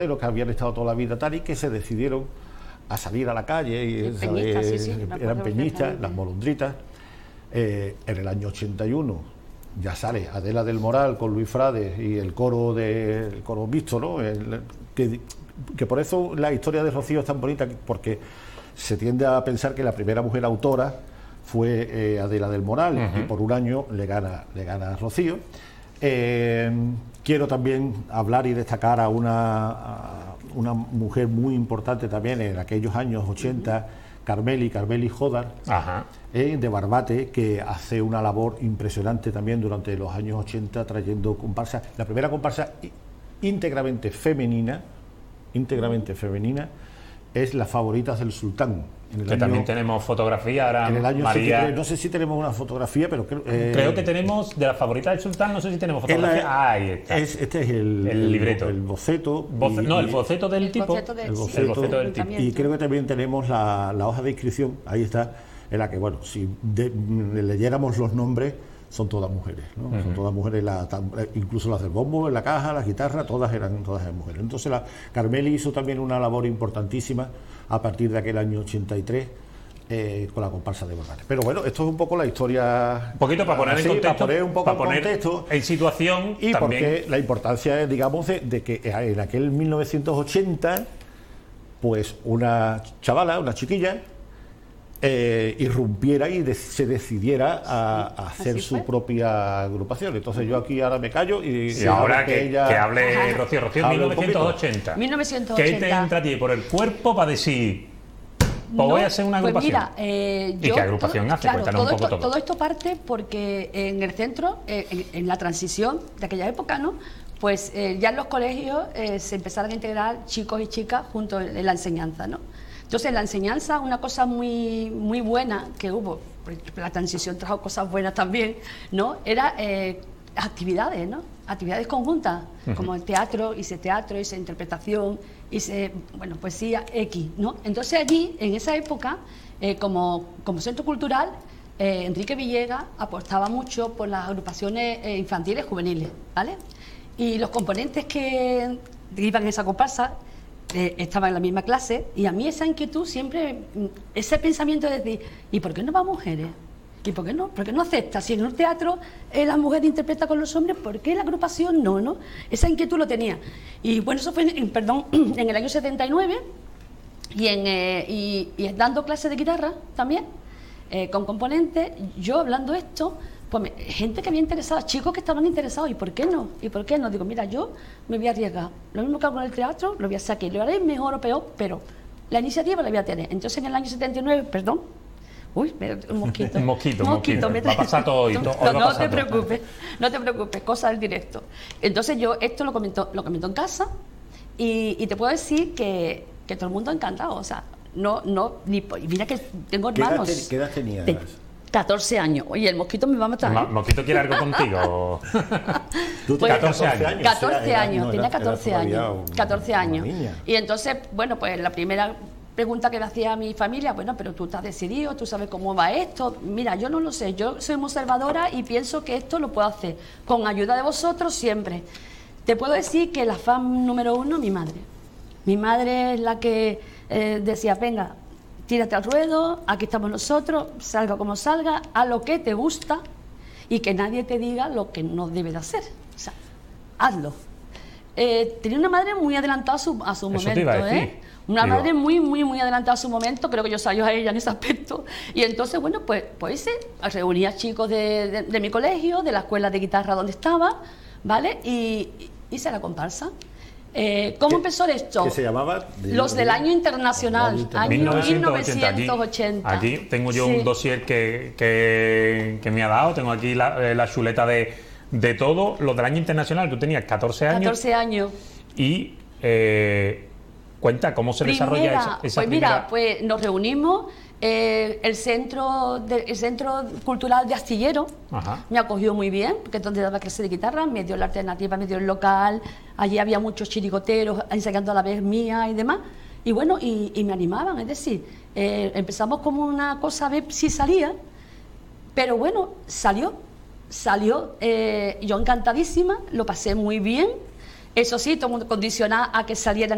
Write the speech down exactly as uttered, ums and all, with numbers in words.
los que habían estado toda la vida tal y que se decidieron a salir a la calle y peñistas, sí, sí, eran peñistas, las molondritas. Eh, en el año ochenta y uno ya sale Adela del Moral con Luis Frades y el coro de el coro mixto, ¿no? El, que, que por eso la historia de Rocío es tan bonita, porque se tiende a pensar que la primera mujer autora fue eh, Adela del Moral, uh-huh. y por un año le gana, le gana a Rocío. Eh, quiero también hablar y destacar a una, a una mujer muy importante también en aquellos años ochenta, uh-huh. Carmeli, Carmeli Jodar, eh, de Barbate, que hace una labor impresionante también durante los años ochenta, trayendo comparsas. La primera comparsa íntegramente femenina, íntegramente femenina, es Las Favoritas del Sultán. En el que año, también tenemos fotografía ahora. En el año María... setenta y tres, no sé si tenemos una fotografía, pero creo, eh, creo que tenemos de Las Favoritas del Sultán, no sé si tenemos fotografía. La, ah, ahí está. Es, este es el, el libreto, el, el boceto. Boce, y, no, el boceto del el tipo. Boceto de, el, boceto, sí, el boceto del tipo. Y creo que también tenemos la, la hoja de inscripción, ahí está, en la que, bueno, si de, de, leyéramos los nombres, son todas mujeres, ¿no? Uh-huh. Son todas mujeres, la, incluso las del bombo, en la caja, la guitarra, todas eran todas eran mujeres. Entonces la Carmeli hizo también una labor importantísima a partir de aquel año ochenta y tres. Eh, con la comparsa de Barbate. Pero bueno, esto es un poco la historia. Un poquito para poner así, en contexto. Para poner un poco para en poner contexto. En situación. Y también. porque la importancia, digamos, de, de que en aquel mil novecientos ochenta, pues una chavala, una chiquilla, eh, irrumpiera y de, se decidiera a, a hacer su propia agrupación. Entonces yo aquí ahora me callo y, y ahora que, que, ella que hable Rocío, Rocío, mil novecientos ochenta. mil novecientos ochenta. ¿Qué te entra a ti por el cuerpo para decir? Pues no, voy a hacer una agrupación. Pues mira, eh, ¿Y yo, qué agrupación todo, hace? Claro, Cuéntanos todo un poco esto, todo. Todo esto parte porque en el centro, eh, en, en la transición de aquella época, ¿no? Pues eh, ya en los colegios eh, se empezaron a integrar chicos y chicas junto en, en la enseñanza, ¿no? Entonces la enseñanza, una cosa muy, muy buena que hubo, la transición trajo cosas buenas también, ¿no? Era eh, actividades, ¿no? Actividades conjuntas, uh-huh. como el teatro, hice teatro, hice interpretación, hice, bueno, poesía, X, ¿no? Entonces allí, en esa época, eh, como, como centro cultural, eh, Enrique Villegas apostaba mucho por las agrupaciones eh, infantiles juveniles, ¿vale? Y los componentes que iban en esa comparsa eh, estaban en la misma clase, y a mí esa inquietud siempre, ese pensamiento de decir, ¿y por qué no va mujeres? ¿Y por qué no? ¿Por qué no acepta? Si en un teatro eh, la mujer interpreta con los hombres, ¿por qué la agrupación no? ¿no? Esa inquietud lo tenía. Y bueno, eso fue en, perdón, en el año setenta y nueve, y, en, eh, y, y dando clases de guitarra también, eh, con componentes, yo hablando esto, pues me, gente que había interesado, chicos que estaban interesados, ¿y por qué no? ¿Y por qué no? Digo, mira, yo me voy a arriesgar. Lo mismo que hago en el teatro, lo voy a hacer aquí. Lo haré mejor o peor, pero la iniciativa la voy a tener. Entonces en el año setenta y nueve, perdón, Uy, un mosquito. Un mosquito, un mosquito. Me va a pasar todo hoy. No, todo, no, no te preocupes, no te preocupes, cosa del directo. Entonces yo esto lo comento, lo comento en casa y, y te puedo decir que, que todo el mundo ha encantado. O sea, no, no, ni mira que tengo hermanos. ¿Qué edad, ¿qué edad tenías? De catorce años. Oye, el mosquito me va a matar. ¿El mosquito quiere algo contigo? ¿Tú pues, catorce años? catorce años, tenía catorce años. catorce años. Y entonces, bueno, pues la primera pregunta que me hacía a mi familia, bueno, pero tú estás decidido, tú sabes cómo va esto. Mira, yo no lo sé, yo soy conservadora y pienso que esto lo puedo hacer con ayuda de vosotros siempre. Te puedo decir que la fan número uno, mi madre. Mi madre es la que eh, decía, venga, tírate al ruedo, aquí estamos nosotros, salga como salga, a lo que te gusta y que nadie te diga lo que no debes de hacer. O sea, hazlo. Eh, tenía una madre muy adelantada a su, a su momento, te iba a decir. ¿eh? Una Digo. madre muy, muy, muy adelantada a su momento, creo que yo salgo a ella en ese aspecto. Y entonces, bueno, pues, pues hice, reunía chicos de, de, de mi colegio, de la escuela de guitarra donde estaba, ¿vale? Y hice la comparsa. Eh, ¿Cómo empezó esto? ¿Qué se llamaba? De Los del Año Internacional, año mil novecientos ochenta. mil novecientos ochenta. Aquí, aquí tengo yo sí. un dossier que, que, que me ha dado, tengo aquí la, la chuleta de, de todo. Los del Año Internacional, tú tenías catorce años. catorce años. Y... Eh, cuenta cómo se primera, desarrolla esa, esa pues primera... mira, pues nos reunimos, eh, el centro de, el centro cultural de Astillero. Ajá. Me acogió muy bien, porque es donde daba clase de guitarra, me dio la alternativa, me dio el local, allí había muchos chirigoteros ensayando a la vez mía y demás, y bueno, y, y me animaban, es decir, eh, empezamos como una cosa a ver si salía, pero bueno, salió, salió, eh, yo encantadísima, lo pasé muy bien, eso sí, todo el mundo condicionado a que salieran